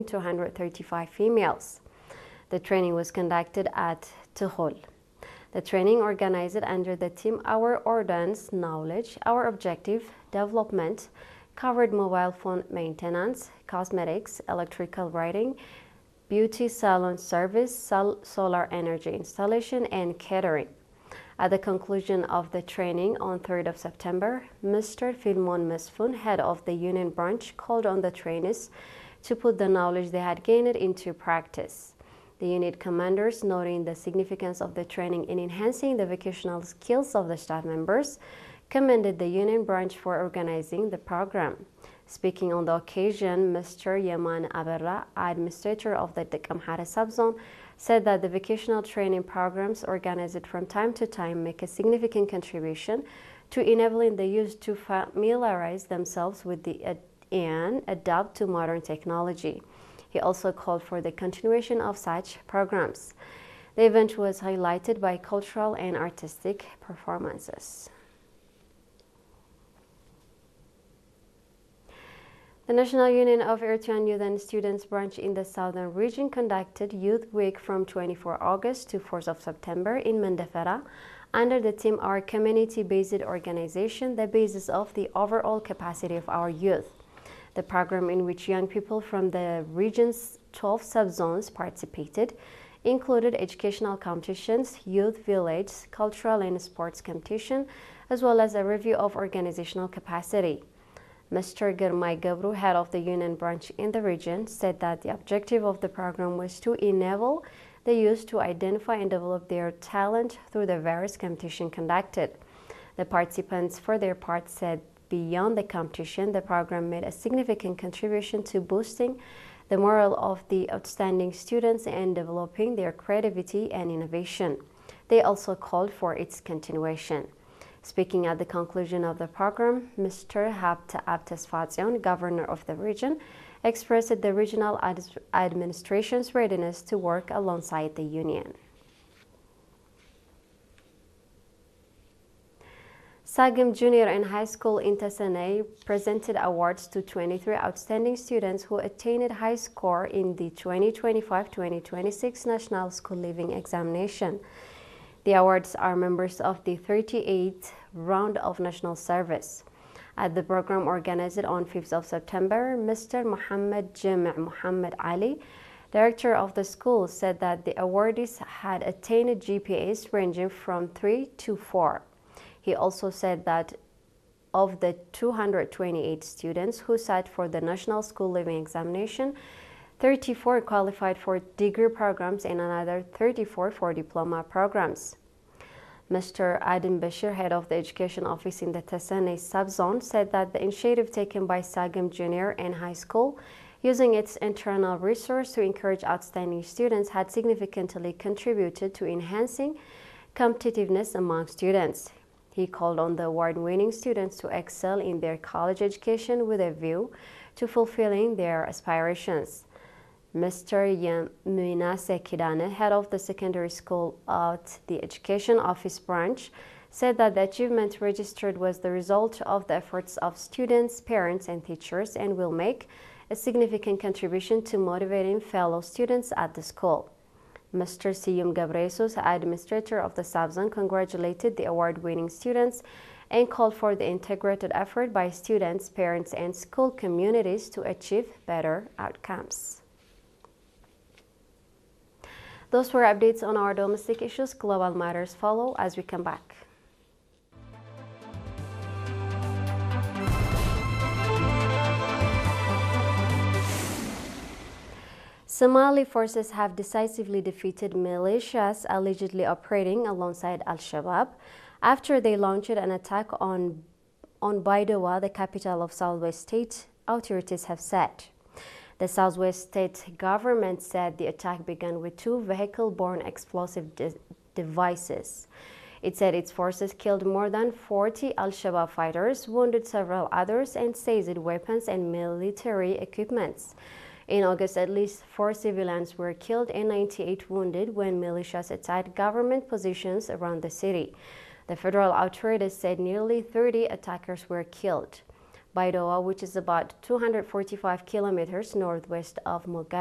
235 females. The training was conducted at Tukhul. The training, organized under the theme Our Ordnance Knowledge, Our Objective Development, covered mobile phone maintenance, cosmetics, electrical writing, beauty salon service, solar energy installation, and catering. At the conclusion of the training on 3rd of September, Mr. Filmon Mesfun, head of the union branch, called on the trainees to put the knowledge they had gained into practice. The unit commanders, noting the significance of the training in enhancing the vocational skills of the staff members, commended the union branch for organizing the program. Speaking on the occasion, Mr. Yaman Aberra, administrator of the Dik Amhara subzone, said that the vocational training programs organized from time to time make a significant contribution to enabling the youth to familiarize themselves with and adapt to modern technology. He also called for the continuation of such programs. The event was highlighted by cultural and artistic performances. The National Union of Eritrean Youth and Students branch in the Southern Region conducted Youth Week from 24 August to 4th of September in Mandafara under the theme Our Community-Based Organization, the basis of the overall capacity of our youth. The program, in which young people from the region's 12 subzones participated, included educational competitions, youth village, cultural and sports competition, as well as a review of organizational capacity. Mr. Girmay Gabru, head of the union branch in the region, said that the objective of the program was to enable the youth to identify and develop their talent through the various competitions conducted. The participants, for their part, said beyond the competition, the program made a significant contribution to boosting the morale of the outstanding students and developing their creativity and innovation. They also called for its continuation. Speaking at the conclusion of the program, Mr. Habta Abtesfatzion, governor of the region, expressed the regional administration's readiness to work alongside the union. Sagim Junior and High School in Tessenei presented awards to 23 outstanding students who attained high score in the 2025-2026 National School Living Examination. The awards are members of the 38th round of national service. At the program organized on 5th of September, Mr. Muhammad Jami' Muhammad Ali, director of the school, said that the awardees had attained GPAs ranging from 3 to 4. He also said that of the 228 students who sat for the National School Living Examination, 34 qualified for degree programs and another 34 for diploma programs. Mr. Adam Bashir, head of the education office in the Tessenei subzone, said that the initiative taken by Sagim Junior and High School, using its internal resource to encourage outstanding students, had significantly contributed to enhancing competitiveness among students. He called on the award-winning students to excel in their college education with a view to fulfilling their aspirations. Mr. Muinase Kidane, head of the secondary school at the Education Office branch, said that the achievement registered was the result of the efforts of students, parents, and teachers and will make a significant contribution to motivating fellow students at the school. Mr. Siyum Gabresus, administrator of the subzone, congratulated the award-winning students and called for the integrated effort by students, parents, and school communities to achieve better outcomes. Those were updates on our domestic issues. Global matters follow as we come back. Somali forces have decisively defeated militias allegedly operating alongside Al-Shabaab after they launched an attack on Baidoa, the capital of Southwest State, authorities have said. The Southwest State government said the attack began with 2 vehicle-borne explosive devices. It said its forces killed more than 40 Al-Shabaab fighters, wounded several others, and seized weapons and military equipments. In August, at least 4 civilians were killed and 98 wounded when militias attacked government positions around the city. The federal authorities said nearly 30 attackers were killed. Baidoa, which is about 245 kilometers northwest of Mogadishu.